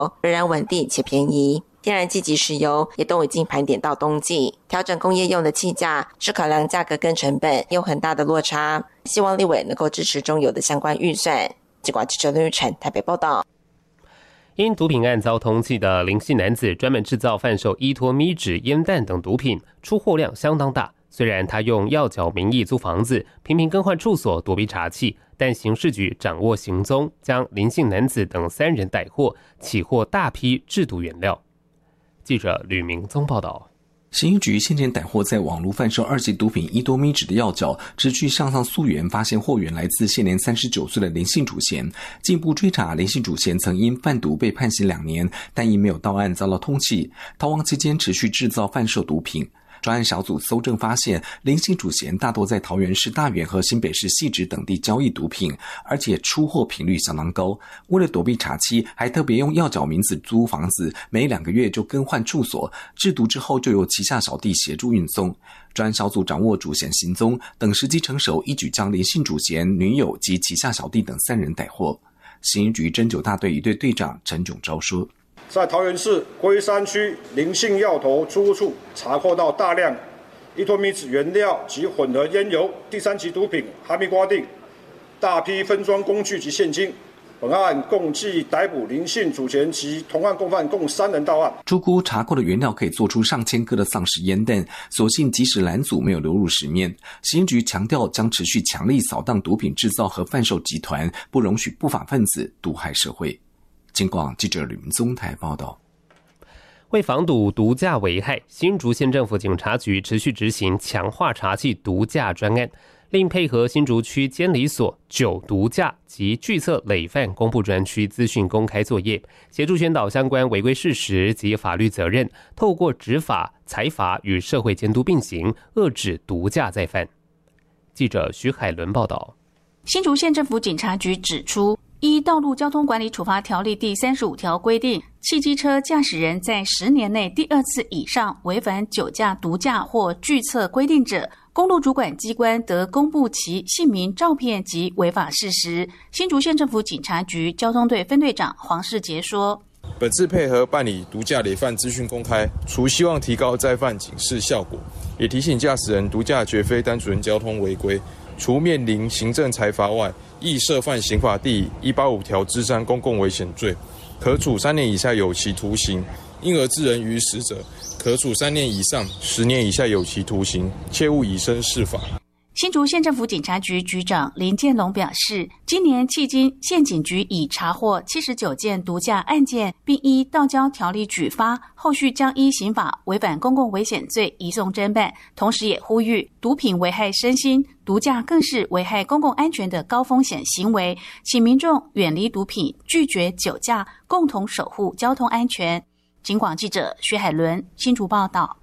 仍然稳定且便宜。天然气及石油也都已经盘点到冬季，调整工业用的气价是考量价格跟成本有很大的落差，希望立委能够支持中油的相关预算。记者刘玉成台北报道。 因毒品案遭通缉的林姓男子专门制造贩售依托咪纸、烟弹等毒品，出货量相当大。虽然他用要缴名义租房子，频频更换处所躲避查缉，但刑事局掌握行踪，将林姓男子等3人逮获，起获大批制毒原料。记者吕明宗报道。 刑局先前逮获在网络贩售2级毒品依多咪纸的要角，持续向上溯源，发现货源来自现年39岁的林姓主嫌。进一步追查，林姓主嫌曾因贩毒被判刑2年，但因没有到案遭到通缉。逃亡期间持续制造贩售毒品。专案小组搜证发现，林姓主嫌大多在桃园市大园和新北市汐止等地交易毒品，而且出货频率相当高。为了躲避查缉，还特别用要角名字租房子，每2个月就更换住所，制毒之后就由旗下小弟协助运送。专案小组掌握主嫌行踪，等时机成熟，一举将林姓主嫌、女友及旗下小弟等3人逮获。刑警局侦9大队一队队长陈炯昭说， 在桃园市龟山区林姓药头出入处查扣到大量依托咪纸原料及混合烟油、第3级毒品哈密瓜锭、大批分装工具及现金。本案共计逮捕林姓主嫌及同案共犯共3人到案。 初估查扣的原料可以做出上千颗的丧尸烟弹，所幸及时拦阻，没有流入市面。刑警局强调将持续强力扫荡毒品制造和贩售集团，不容许不法分子毒害社会。金广记者吕明宗台报道。 为防堵毒驾危害，新竹县政府警察局持续执行强化查缉毒驾专案，另配合新竹区监理所9毒驾及拒测累犯公布专区资讯公开作业，协助宣导相关违规事实及法律责任，透过执法、裁罚与社会监督并行，遏止毒驾再犯。记者徐海伦报道。 新竹县政府警察局指出，依《道路交通管理处罚条例》第35条规定，汽机车驾驶人在10年内第2次以上违反酒驾、毒驾或拒测规定者，公路主管机关得公布其姓名、照片及违法事实。新竹县政府警察局交通队分队长黄世杰说， 本次配合办理毒驾累犯资讯公开，除希望提高再犯警示效果，也提醒驾驶人毒驾绝非单纯交通违规，除面临行政裁罚外，亦涉犯刑法第185条之3公共危险罪，可处3年以下有期徒刑；因而致人于死者，可处3年以上10年以下有期徒刑，切勿以身试法。 新竹县政府警察局局长林建龙表示，今年迄今县警局已查获79件毒驾案件，并依道交条例举发，后续将依刑法违反公共危险罪移送侦办。同时也呼吁，毒品危害身心，毒驾更是危害公共安全的高风险行为，请民众远离毒品，拒绝酒驾，共同守护交通安全。警广记者徐海伦新竹报道。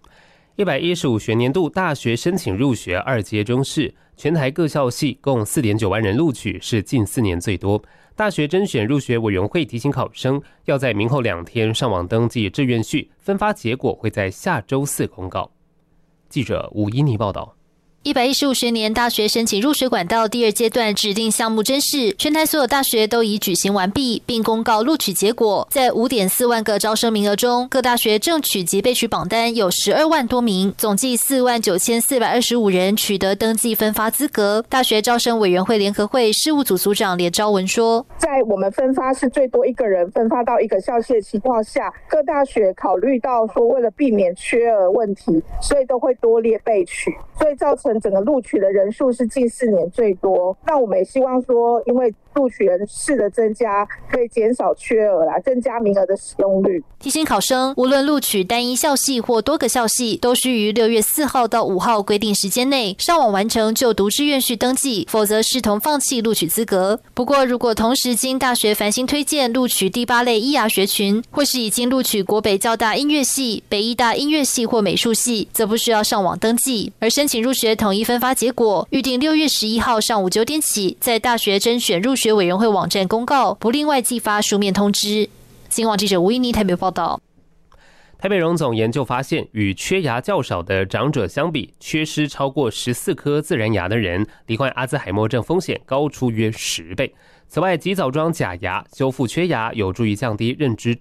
115学年度大学申请入学2阶中试，全台各校系共 4.9 万人录取，是近4年最多。大学甄选入学委员会提醒考生，要在明后2天上网登记志愿序，分发结果会在下周4公告。记者吴依妮报道。 115学年大学申请入学管道第2阶段指定项目甄试，全台所有大学都已举行完毕，并公告录取结果。在 5.4 万个招生名额中，各大学正取及备取榜单有12万多名，总计49425人取得登记分发资格。大学招生委员会联合会事务组组长连昭文说， 在我们分发是最多1个人分发到1个校系的情况下，各大学考虑到说为了避免缺额问题，所以都会多列备取，所以造成整个录取的人数是近4年最多。那我们也希望说，因为录取人士的增加，可以减少缺额啦，增加名额的使用率。 提醒考生，无论录取单一校系或多个校系，都需于6月4号到5号规定时间内上网完成就读志愿序登记，否则视同放弃录取资格。不过，如果同时经大学繁星推荐录取第8类医牙学群，或是已经录取国北教大音乐系、北医大音乐系或美术系，则不需要上网登记。而申请入学统一分发结果，预定6月11号上午9点起，在大学甄选入学委员会网站公告，不另外寄发书面通知。新闻记者吴依妮台北报道。 台北荣总研究发现，与缺牙较少的长者相比，缺失超过14颗自然牙的人，罹患阿兹海默症风险高出约10倍。此外，及早装假牙修复缺牙，有助于降低认知